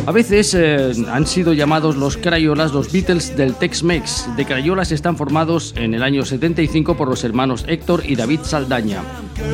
A veces han sido llamados los Crayolas los Beatles del Tex-Mex. The Crayolas están formados en el año 75 por los hermanos Héctor y David Saldaña.